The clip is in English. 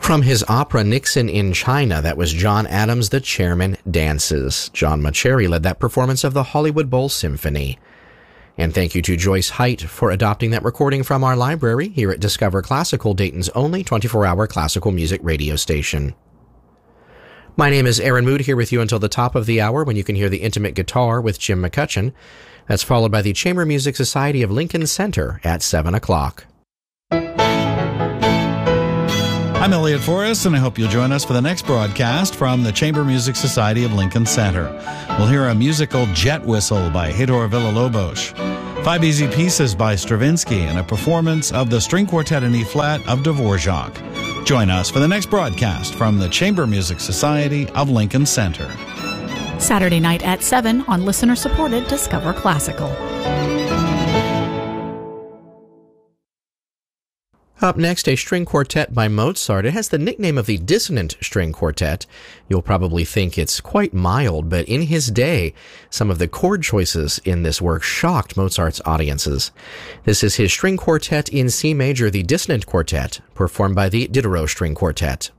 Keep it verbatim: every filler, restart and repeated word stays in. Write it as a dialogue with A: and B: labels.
A: From his opera Nixon in China, that was John Adams' The Chairman Dances. John Mauceri led that performance of the Hollywood Bowl Symphony. And thank you to Joyce Height for adopting that recording from our library here at Discover Classical, Dayton's only twenty-four hour classical music radio station. My name is Aaron Mood, here with you until the top of the hour when you can hear the intimate guitar with Jim McCutcheon. That's followed by the Chamber Music Society of Lincoln Center at seven o'clock.
B: I'm Elliot Forrest, and I hope you'll join us for the next broadcast from the Chamber Music Society of Lincoln Center. We'll hear a musical jet whistle by Hedor Villa-Lobos, five easy pieces by Stravinsky, and a performance of the String Quartet in E-flat of Dvorak. Join us for the next broadcast from the Chamber Music Society of Lincoln Center.
C: Saturday night at seven on listener-supported Discover Classical.
A: Up next, a string quartet by Mozart. It has the nickname of the Dissonant String Quartet. You'll probably think it's quite mild, but in his day, some of the chord choices in this work shocked Mozart's audiences. This is his string quartet in C major, the Dissonant Quartet, performed by the Diderot String Quartet.